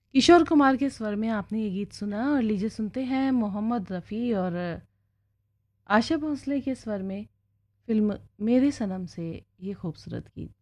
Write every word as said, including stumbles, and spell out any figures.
किशोर कुमार के स्वर में आपने ये गीत सुना और लीजिए सुनते हैं मोहम्मद रफ़ी और आशा भोसले के स्वर में फ़िल्म मेरे सनम से ये खूबसूरत गीत।